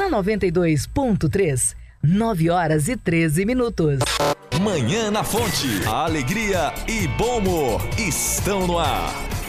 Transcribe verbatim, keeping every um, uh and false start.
Na noventa e dois ponto três, nove horas e treze minutos. Manhã na Fonte. A alegria e bom humor estão no ar.